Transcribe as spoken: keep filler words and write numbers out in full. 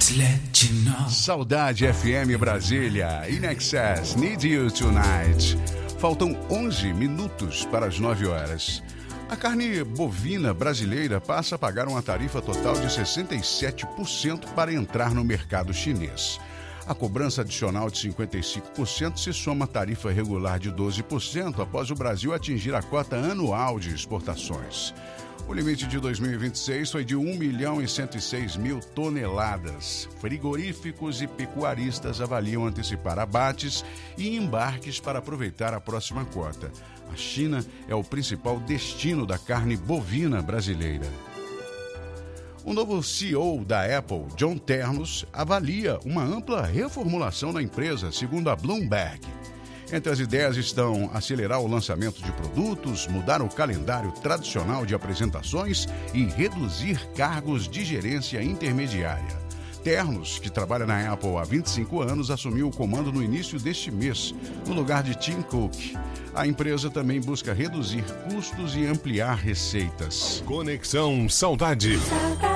Saudade F M Brasília, In Excess, Need You Tonight. Faltam onze minutos para as nove horas. A carne bovina brasileira passa a pagar uma tarifa total de sessenta e sete por cento para entrar no mercado chinês. A cobrança adicional de cinquenta e cinco por cento se soma à tarifa regular de doze por cento após o Brasil atingir a cota anual de exportações. O limite de dois mil e vinte e seis foi de um milhão e cento e seis mil toneladas. Frigoríficos e pecuaristas avaliam antecipar abates e embarques para aproveitar a próxima cota. A China é o principal destino da carne bovina brasileira. O novo C E O da Apple, John Ternos, avalia uma ampla reformulação na empresa, segundo a Bloomberg. Entre as ideias estão acelerar o lançamento de produtos, mudar o calendário tradicional de apresentações e reduzir cargos de gerência intermediária. Ternos, que trabalha na Apple há vinte e cinco anos, assumiu o comando no início deste mês, no lugar de Tim Cook. A empresa também busca reduzir custos e ampliar receitas. Conexão Saudade.